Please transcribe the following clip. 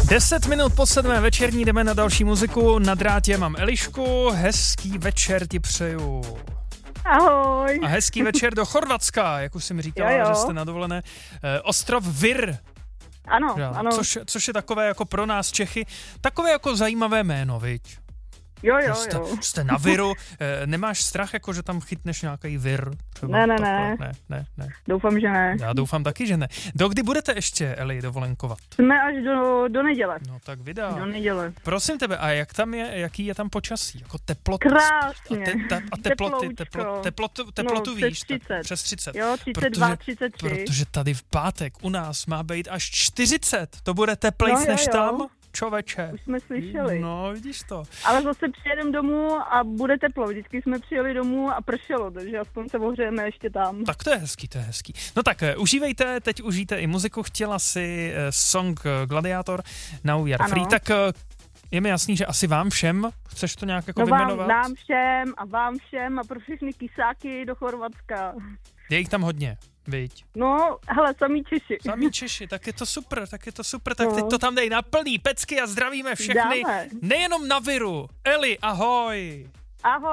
10 minut po 7. večerní jdeme na další muziku. Na drátě mám Elišku, hezký večer ti přeju. Ahoj. A hezký večer do Chorvatska, jak už jsem říkala, jo. že jste na dovolené. Ostrov Vir. Ano, ano. Což je takové jako pro nás Čechy, takové jako zajímavé jméno, viď? Jo. Jste na Viru, nemáš strach, jako že tam chytneš nějaký vir? Ne. Ne. Doufám, že ne. Já doufám taky, že ne. Dokdy budete ještě, Eli, dovolenkovat? Jsme až do neděle. No tak vydá. Do neděle. Prosím tebe, a jaký je tam počasí? Jako teploty? Krásně. A teplotu víš? 30. Přes 30. Jo, 32, 33. Protože tady v pátek u nás má být až 40. To bude teplejc než tam? Čověče. Už jsme slyšeli. No, vidíš to. Ale zase přijedeme domů a bude teplo. Vždycky jsme přijeli domů a pršelo, takže aspoň se ohřejeme ještě tam. Tak to je hezký. No tak užívejte, teď užijte i muziku. Chtěla si song Gladiátor Now We Are Free. Tak je mi jasný, že asi vám všem chceš to nějak jako vyjmenovat? Nám všem a vám všem a pro všechny kysáky do Chorvatska. Je jich tam hodně, viď? No, hele, samý Češi, tak je to super, tak teď to tam dej na plný pecky a zdravíme všechny, nejenom na Viru. Eli, ahoj! Ahoj!